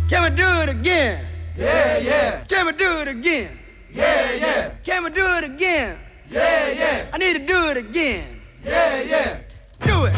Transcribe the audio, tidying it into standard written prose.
Can we do it again? Yeah, yeah. Can we do it again? Yeah, yeah. Can we do it again? Yeah, yeah. I need to do it again. Yeah, yeah.